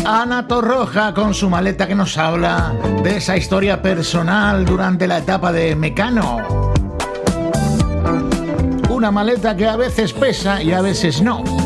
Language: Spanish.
Ana Torroja con su maleta que nos habla de esa historia personal durante la etapa de Mecano. Una maleta que a veces pesa y a veces no.